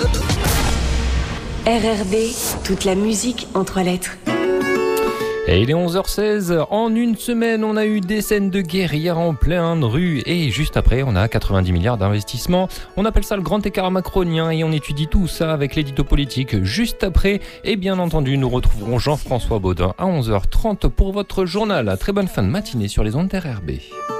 RRB, toute la musique en 3 lettres. Et il est 11h16, en une semaine on a eu des scènes de guérilla en pleine rue et juste après on a 90 milliards d'investissements. On appelle ça le grand écart macronien et on étudie tout ça avec l'édito politique juste après. Et bien entendu nous retrouverons Jean-François Baudin à 11h30 pour votre journal. Très bonne fin de matinée sur les ondes RRB.